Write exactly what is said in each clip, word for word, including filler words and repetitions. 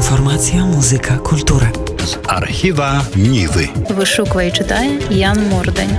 Інфармація, музика, культура. З архіва Ніви. Вишукує і читає Ян Мордань.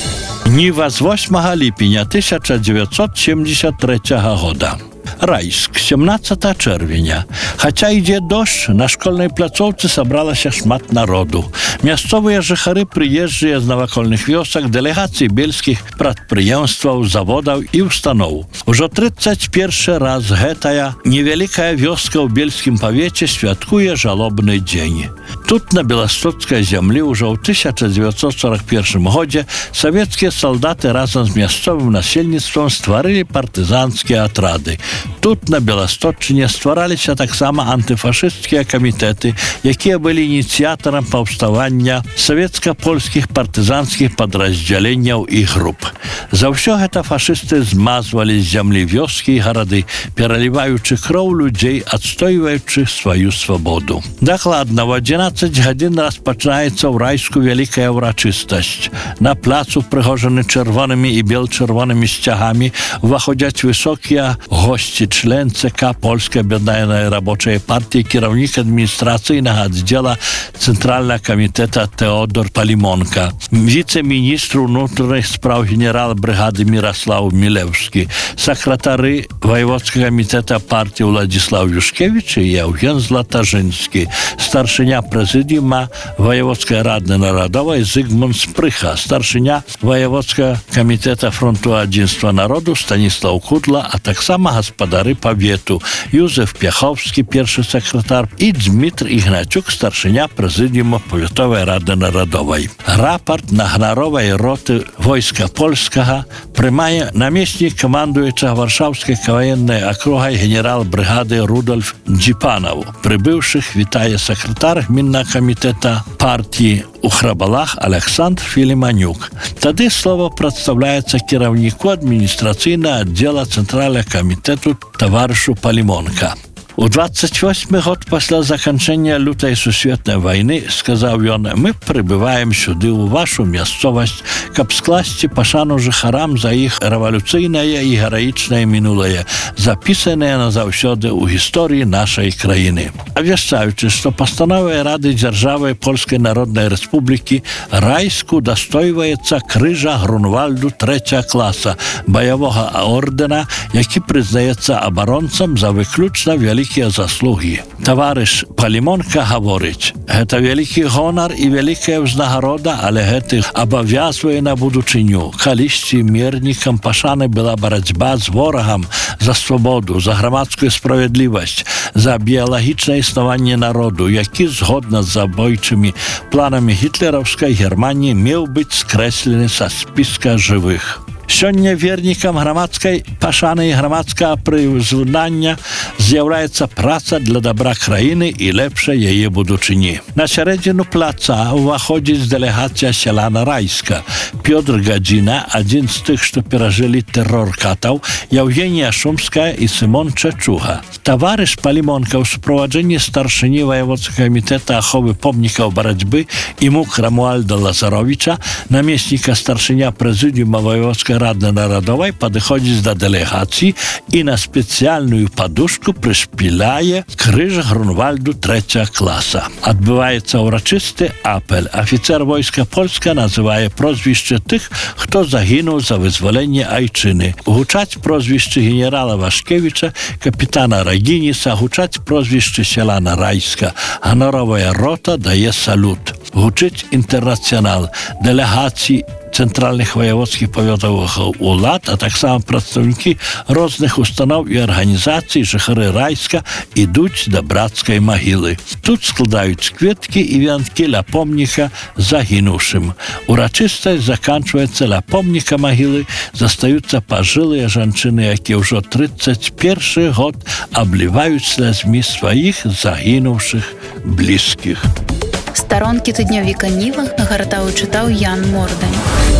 Ніва з восьмага ліпеня тисяча дзевяцьсот сямдзесят трэцяга года. Райск, сямнаццатага чэрвеня. Хаця ідзе дождж, на школьнай пляцоўцы сабралася шмат народу. Мясцовыя жыхары прыезджыя з навакольных вёсак, дэлегацыі бельскіх прадпрыемстваў, заводаў і устаноў. Ужо трыццаць першы раз гэтая невялікая вёска ў бельскім павеце святкуе жалобны дзень. Тут на беластоцкай зямлі ўжо ў тысяча дзевяцьсот сорок першым годзе савецкія салдаты разам з мясцовым насельніцтвам стварылі партызанскія атрады. Тут на Беласточчыне ствараліся таксама антыфашысцкія камітэты, якія былі ініцыятарам паўставання савецка-польскіх партызанскіх падраздзяленняў і груп. За ўсё гэта фашысты змазвалі з зямлі вёскі і гарады, пераліваючы кроў людзей, адстойваючы сваю свабоду. Дакладна, ў адзінаццаць гадзін распачынаецца ў Райску вялікая ўрачыстасць. На плацу, прыгожаны чырвонымі і бел-чырвонымі сцягамі, уваходзяць высокія госці, член ЦК Польскай аб'яднанай рабочай партыі, кіраўнік адміністрацыйнага аддзела Цэнтральнага камітэта Тэодор Палімонка, віцэ-міністр унутраных спраў генерал брыгады Міраслаў Мілеўскі, сакратары ваеводскага камітэта партыі Уладзіслаў Юшкевіч і Яўген Златажынскі, старшыня прэзідыума ваеводскай рады народовай Зygmunt Спрыха, старшыня ваеводскага камітэта фронту адзінства народу Станіслаў Кудла, а таксама гаспадары павету Юзеф Пяховскі, першы сакратар, і Дмітр Ігнацюк, старшыня прэзідыума паветовай рады народовай. Рапорт наганаровай роты войска польскага прымае намеснік камандуючага варшаўскай каваеннай акругай генерал брыгады Рудольф Джіпанаў. Прыбыўшых вітае сакратар гміннага камітэта партіі у Храбалах Александр Філіманюк. Тады слова прадстаўляецца кіраўніку адміністрацыйнага аддзела Цэнтральнага камітэту таварышу Палімонка. У двадцать восьмы год пасля заканчэння лютай сусветнай вайны, сказаў ён, мы прыбываем сюды ў вашу мясцовасць, каб скласці пашану жыхарам за іх рэвалюцыйнае і гераічнае мінулае, запісанае назаўсёды ў гісторыі нашай краіны. Абвяшчаючы, што пастановай Рады дзяржавы Польскай Народнай Рэспублікі Райску дастойваецца крыжа Грунвальду трэцяга класа, баявога ордэна, які прызнаецца абаронцам за выключна вялікія заслугі. Таварыш Палімонка гаворыць, гэта вялікі гонар і вялікая ўзнагарода, але гэта абавязвае на будучыню. Калісьці мернікам пашаны была барацьба з ворагам за свабоду, за грамадскую справядлівасць, за біялагічнае існаванне народу, які згодна з забойчымі планамі гітлераўскай Германіі меў быць скрэслены са спіска жывых. Сёння вернікам грамадскай пашаны і грамадскага прызнання з'яўляецца праца для дабра краіны і лепшай яе будучыні. На сярэдзіну плаца ўваходзіць дэлегацыя сяляна Райска. Пётр Гадзіна, адзін з тых, што перажылі тэрор катаў, Яўгенія Шумская і Сымон Чачуга. Таварыш Палімонка ў суправаджэнні старшыні ваеводскага камітэта аховы помнікаў барацьбы Імук Рамуальда Лазаровіча, намесніка старшыня прэзідыума ваеводскай Рады народовай, падыходзіць да дэлегацыі і на спецыяльную падушку прышпіляе крыж Грунвальду трэцяга класа. Адбываецца ўрачысты апель. Афіцер войска польска называе прозвішчы тых, хто загінуў за вызваленне айчыны. Гучаць прозвішчы генерала Вашкевіча, капітана Рагініса, гучаць прозвішчы сяляна Райска. Ганоровая рота дае салют. Гучыць інтэрнацыянал, дэлегацыі цэнтральных ваяводскіх павётавых улад, а таксама прадстаўнікі розных устаноў і арганізацый, жыхары Райска ідуць да брацкай магілы. Тут складаюць кветкі і вянкі ля помніка загінуўшым. Урачыстасць заканчваецца ля помніка магілы, застаюцца пажылыя жанчыны, якія ўжо трыццаць першы год абліваюць слязьмі сваіх загінуўшых блізкіх. Старонкі тыднёвіка Ніва гартаў і чытаў Ян Мордань.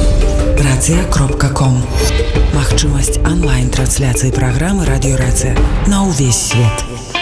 Рацыя кропка ком. Магчымасць онлайн-трансляцыі праграмы «Радіё Рацыя» на ўвесь свет.